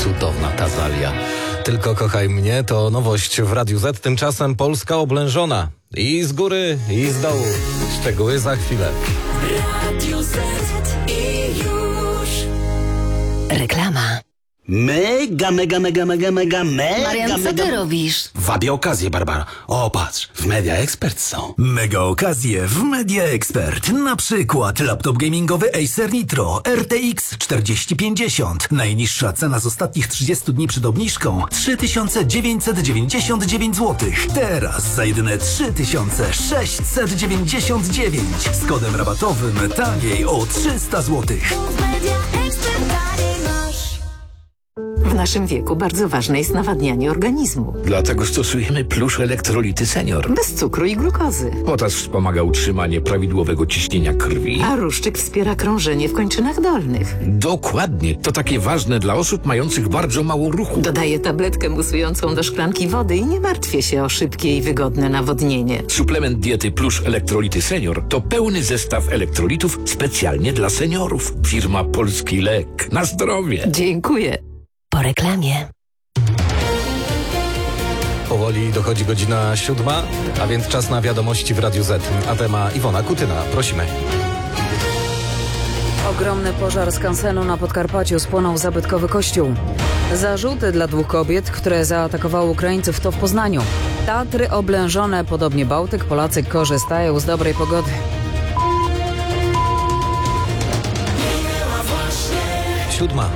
Cudowna Tazalia. Tylko kochaj mnie to nowość w Radiu Z. Tymczasem Polska oblężona. I z góry, i z dołu. Szczegóły za chwilę. Radio Z i już. Reklama. Mega. Marian, co ty robisz? Wabię okazję, Barbara. O, patrz, w Media Expert są. Mega okazje w Media Expert. Na przykład laptop gamingowy Acer Nitro RTX 4050. Najniższa cena z ostatnich 30 dni przed obniżką 3999 zł. Teraz za jedyne 3699 z kodem rabatowym taniej o 300 zł. W naszym wieku bardzo ważne jest nawadnianie organizmu. Dlatego stosujemy Plusz Elektrolity Senior. Bez cukru i glukozy. Potas wspomaga utrzymanie prawidłowego ciśnienia krwi. A ruszczyk wspiera krążenie w kończynach dolnych. Dokładnie. To takie ważne dla osób mających bardzo mało ruchu. Dodaję tabletkę musującą do szklanki wody i nie martwię się o szybkie i wygodne nawodnienie. Suplement diety Plusz Elektrolity Senior to pełny zestaw elektrolitów specjalnie dla seniorów. Firma Polski Lek. Na zdrowie. Dziękuję. Po reklamie. Powoli dochodzi godzina 7, a więc czas na wiadomości w Radiu Z. A temat Iwona Kutyna. Prosimy. Ogromny pożar skansenu na Podkarpaciu spłonął zabytkowy kościół. Zarzuty dla 2 kobiet, które zaatakowały Ukraińców, to w Poznaniu. Tatry oblężone, podobnie Bałtyk, Polacy korzystają z dobrej pogody. Siódma.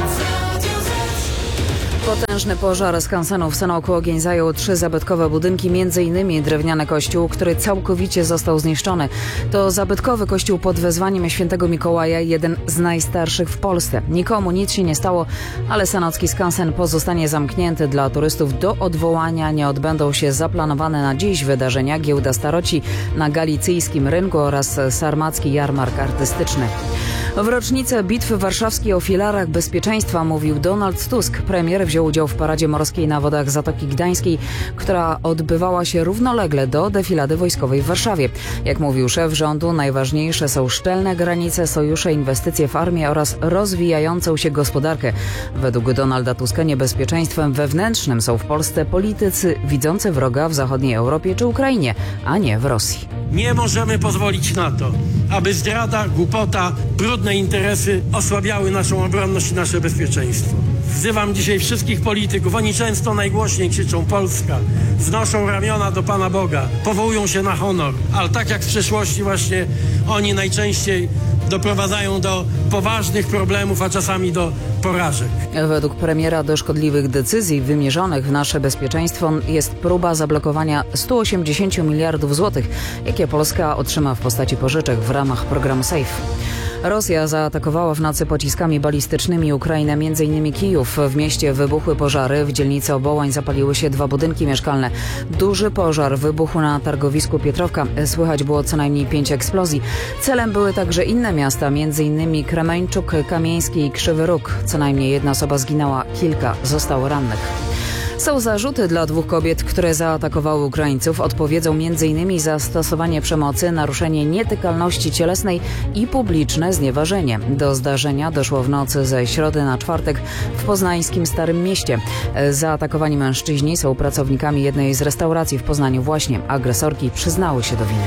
Potężny pożar skansenu w Sanoku ogień zajął 3 zabytkowe budynki, m.in. drewniany kościół, który całkowicie został zniszczony. To zabytkowy kościół pod wezwaniem świętego Mikołaja, jeden z najstarszych w Polsce. Nikomu nic się nie stało, ale sanocki skansen pozostanie zamknięty dla turystów do odwołania. Nie odbędą się zaplanowane na dziś wydarzenia Giełda Staroci na Galicyjskim Rynku oraz Sarmacki Jarmark Artystyczny. W rocznicę Bitwy Warszawskiej o filarach bezpieczeństwa mówił Donald Tusk. Premier wziął udział w paradzie morskiej na wodach Zatoki Gdańskiej, która odbywała się równolegle do defilady wojskowej w Warszawie. Jak mówił szef rządu, najważniejsze są szczelne granice, sojusze, inwestycje w armię oraz rozwijającą się gospodarkę. Według Donalda Tuska niebezpieczeństwem wewnętrznym są w Polsce politycy widzący wroga w zachodniej Europie czy Ukrainie, a nie w Rosji. Nie możemy pozwolić na to, aby zdrada, głupota, brudne interesy osłabiały naszą obronność i nasze bezpieczeństwo. Wzywam dzisiaj wszystkich polityków, oni często najgłośniej krzyczą Polska, wznoszą ramiona do Pana Boga, powołują się na honor, ale tak jak w przeszłości właśnie oni najczęściej doprowadzają do poważnych problemów, a czasami do porażek. Według premiera do szkodliwych decyzji wymierzonych w nasze bezpieczeństwo jest próba zablokowania 180 miliardów złotych, jakie Polska otrzyma w postaci pożyczek w ramach programu SAFE. Rosja zaatakowała w nocy pociskami balistycznymi Ukrainę, m.in. Kijów. W mieście wybuchły pożary. W dzielnicy Obołań zapaliły się 2 budynki mieszkalne. Duży pożar wybuchł na targowisku Pietrowka. Słychać było co najmniej 5 eksplozji. Celem były także inne miasta, m.in. Kremeńczuk, Kamieński i Krzywy Róg. Co najmniej 1 osoba zginęła, kilka zostało rannych. Są zarzuty dla 2 kobiet, które zaatakowały Ukraińców. Odpowiedzą m.in. za stosowanie przemocy, naruszenie nietykalności cielesnej i publiczne znieważenie. Do zdarzenia doszło w nocy ze środy na czwartek w poznańskim Starym Mieście. Zaatakowani mężczyźni są pracownikami jednej z restauracji w Poznaniu właśnie. Agresorki przyznały się do winy.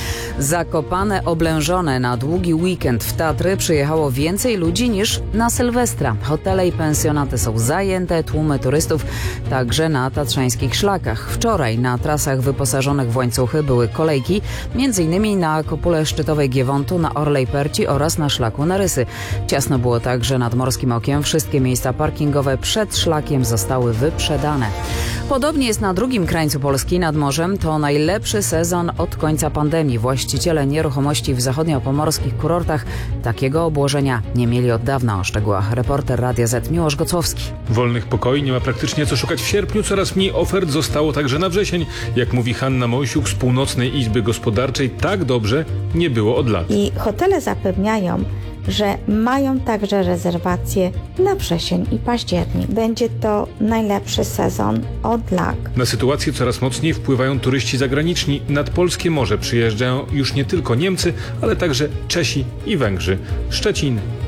Zakopane oblężone. Na długi weekend w Tatry przyjechało więcej ludzi niż na Sylwestra. Hotele i pensjonaty są zajęte, tłumy turystów także na tatrzańskich szlakach. Wczoraj na trasach wyposażonych w łańcuchy były kolejki, m.in. na kopule szczytowej Giewontu, na Orlej Perci oraz na szlaku na Rysy. Ciasno było także nad Morskim Okiem. Wszystkie miejsca parkingowe przed szlakiem zostały wyprzedane. Podobnie jest na drugim krańcu Polski, nad morzem. To najlepszy sezon od końca pandemii. Właściciele nieruchomości w zachodniopomorskich kurortach takiego obłożenia nie mieli od dawna. O szczegółach reporter Radia Z Miłosz Gocłowski. Wolnych pokoi nie ma praktycznie co szukać w sierpniu. Coraz mniej ofert zostało także na wrzesień. Jak mówi Hanna Mojsiuk z Północnej Izby Gospodarczej, tak dobrze nie było od lat. I hotele zapewniają, że mają także rezerwacje na wrzesień i październik. Będzie to najlepszy sezon od lat. Na sytuację coraz mocniej wpływają turyści zagraniczni. Nad polskie morze przyjeżdżają już nie tylko Niemcy, ale także Czesi i Węgrzy. Szczecin,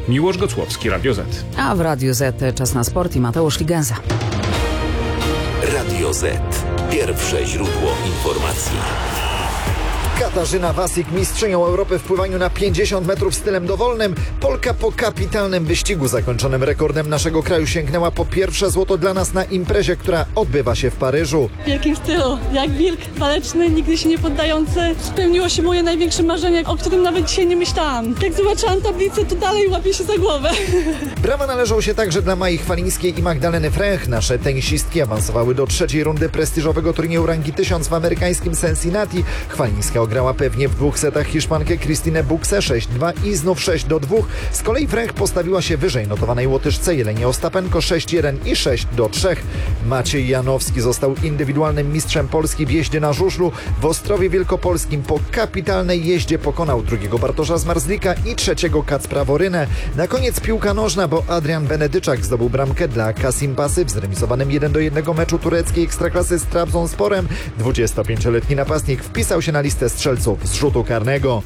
Miłosz Gocłowski, Radio Z. A w Radiu Z czas na sport i Mateusz Ligenza. Radio Z. Pierwsze źródło informacji. Katarzyna Wasik, mistrzynią Europy w pływaniu na 50 metrów stylem dowolnym. Polka po kapitalnym wyścigu zakończonym rekordem naszego kraju sięgnęła po pierwsze złoto dla nas na imprezie, która odbywa się w Paryżu. W wielkim stylu, jak wilk waleczny, nigdy się nie poddający. Spełniło się moje największe marzenie, o którym nawet dzisiaj nie myślałam. Jak zobaczyłam tablicę, to dalej łapię się za głowę. Brawa należą się także dla Mai Chwalińskiej i Magdaleny Fręch. Nasze tenisistki awansowały do trzeciej rundy prestiżowego turnieju rangi 1000 w amerykańskim Cincinnati. Chwalińska grała pewnie w 2 setach Hiszpankę Krystynę Buksę 6-2 i znów 6-2. Z kolei Fręch postawiła się wyżej notowanej Łotyszce Jelenie Ostapenko 6-1 i 6-3. Maciej Janowski został indywidualnym mistrzem Polski w jeździe na żużlu. W Ostrowie Wielkopolskim po kapitalnej jeździe pokonał drugiego Bartosza Zmarzlika i trzeciego Kacpra Worynę. Na koniec piłka nożna, bo Adrian Benedyczak zdobył bramkę dla Kasim Pasy w zremisowanym 1-1 meczu tureckiej ekstraklasy z Trabzonsporem. 25-letni napastnik wpisał się na listę strzelców z rzutu karnego.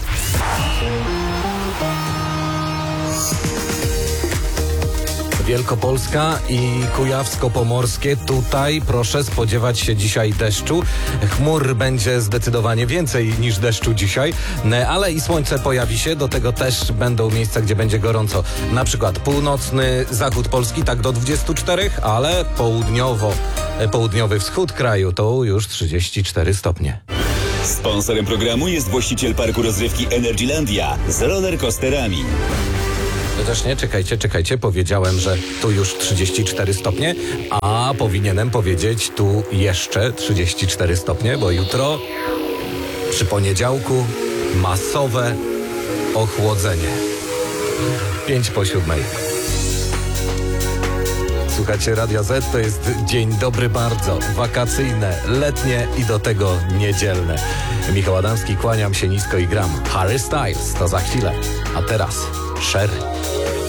Wielkopolska i Kujawsko-Pomorskie. Tutaj proszę spodziewać się dzisiaj deszczu. Chmur będzie zdecydowanie więcej niż deszczu dzisiaj, ale i słońce pojawi się. Do tego też będą miejsca, gdzie będzie gorąco. Na przykład północny zachód Polski tak do 24, ale południowy wschód kraju to już 34 stopnie. Sponsorem programu jest właściciel parku rozrywki Energylandia z rollercoasterami. Chociaż nie, czekajcie, powiedziałem, że tu już 34 stopnie, a powinienem powiedzieć tu jeszcze 34 stopnie, bo jutro przy poniedziałku masowe ochłodzenie. 6:55. Słuchacie Radia Z, to jest dzień dobry bardzo, wakacyjne, letnie i do tego niedzielne. Michał Adamski, kłaniam się nisko i gram. Harry Styles to za chwilę, a teraz Sherry.